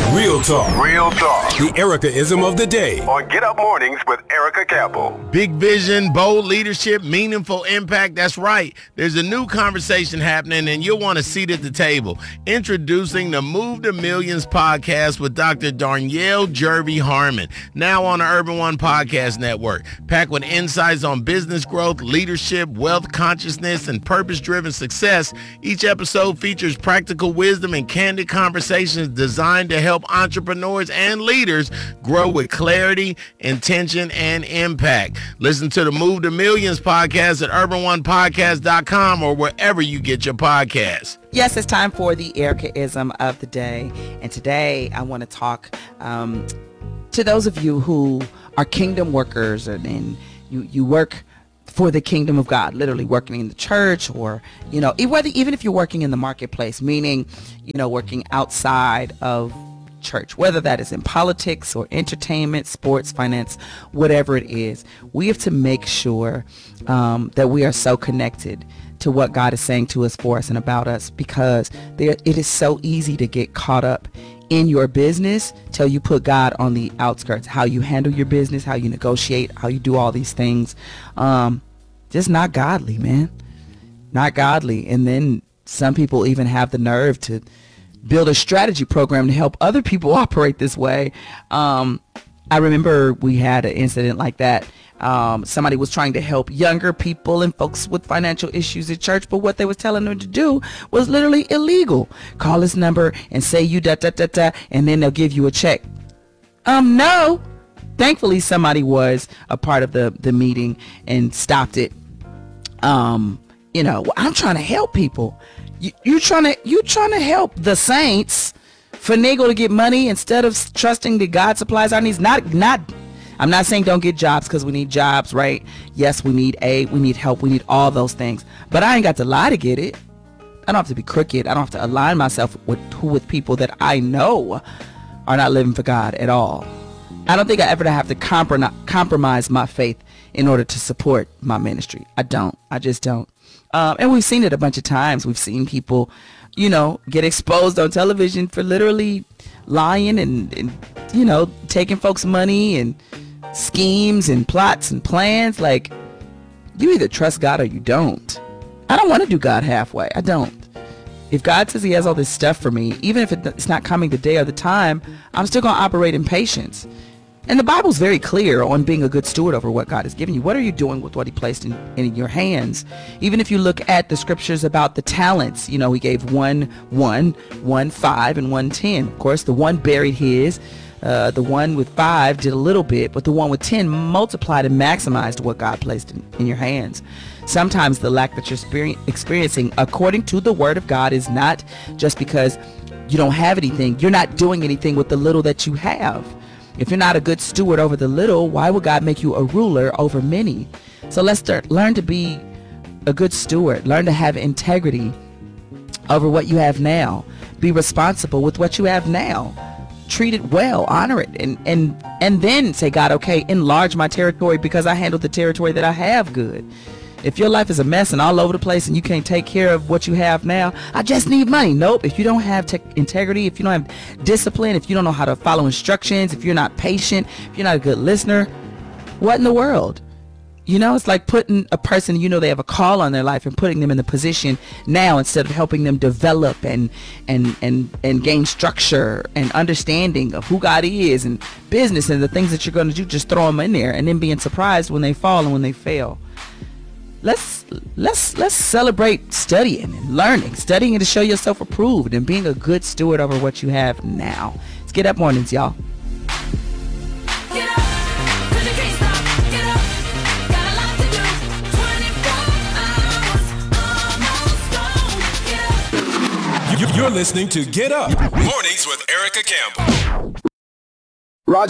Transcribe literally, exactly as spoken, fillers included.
Real talk. Real talk. The Erica-ism of the day. On Get Up Mornings with Erica Campbell. Big vision, bold leadership, meaningful impact. That's right. There's a new conversation happening, and you'll want a seat at the table. Introducing the Move to Millions podcast with Doctor Darnyelle Jervey Harmon, now on the Urban One Podcast Network. Packed with insights on business growth, leadership, wealth consciousness, and purpose-driven success, each episode features practical wisdom and candid conversations designed to help entrepreneurs and leaders grow with clarity, intention, and impact. Listen to the Move to Millions podcast at urban one podcast dot com or wherever you get your podcasts. Yes, it's time for the Erica-ism of the day. And today I want to talk um, to those of you who are kingdom workers and, and you, you work for the kingdom of God, literally working in the church, or, you know, whether, even if you're working in the marketplace, meaning, you know, working outside of church, whether that is in politics or entertainment, sports, finance, whatever it is. We have to make sure um, that we are so connected to what God is saying to us, for us, and about us, because there, it is so easy to get caught up in your business till you put God on the outskirts. How you handle your business, how you negotiate, how you do all these things, um, just not godly, man. Not godly. And then some people even have the nerve to build a strategy program to help other people operate this way. Um, I remember we had an incident like that. Um, somebody was trying to help younger people and folks with financial issues at church, but what they was telling them to do was literally illegal. Call this number and say you da da da da, and then they'll give you a check. Um, no. Thankfully, somebody was a part of the, the meeting and stopped it. Um, you know, I'm trying to help people. You, you trying to you trying to help the saints finagle to get money instead of trusting that God supplies our needs. Not not. I'm not saying don't get jobs, because we need jobs, right? Yes, we need aid, we need help, we need all those things. But I ain't got to lie to get it. I don't have to be crooked. I don't have to align myself with with people that I know are not living for God at all. I don't think I ever have to comprom- compromise my faith in order to support my ministry. I don't. I just don't. Um, and we've seen it a bunch of times. We've seen people, you know, get exposed on television for literally lying and, and you know, taking folks' money and schemes and plots and plans. Like, you either trust God or you don't. I don't want to do God halfway. I don't. If God says he has all this stuff for me, even if it's not coming the day or the time, I'm still going to operate in patience. And the Bible's very clear on being a good steward over what God has given you. What are you doing with what he placed in, in your hands? Even if you look at the scriptures about the talents, you know, he gave one, one, one, five, and one, ten. Of course, the one buried his. Uh, the one with five did a little bit, but the one with ten multiplied and maximized what God placed in, in your hands. Sometimes the lack that you're experi- experiencing, according to the word of God, is not just because you don't have anything. You're not doing anything with the little that you have. If you're not a good steward over the little, why would God make you a ruler over many? So let's start, learn to be a good steward. Learn to have integrity over what you have now. Be responsible with what you have now. Treat it well, honor it, and and and then say, God, okay, enlarge my territory, because I handled the territory that I have good. If your life is a mess and all over the place and you can't take care of what you have now, I just need money. Nope. If you don't have te- integrity, if you don't have discipline, if you don't know how to follow instructions, if you're not patient, if you're not a good listener, what in the world? You know, it's like putting a person, you know, they have a call on their life and putting them in the position now instead of helping them develop and and and and gain structure and understanding of who God is and business and the things that you're going to do. Just throw them in there and then being surprised when they fall and when they fail. Let's let's let's celebrate studying and learning, studying to show yourself approved and being a good steward over what you have now. Let's get up mornings, y'all. Get up, 'cause you can't stop. Get up, got a lot to do. twenty-four hours, almost gone. Get up. You- You're listening to Get Up Mornings with Erica Campbell.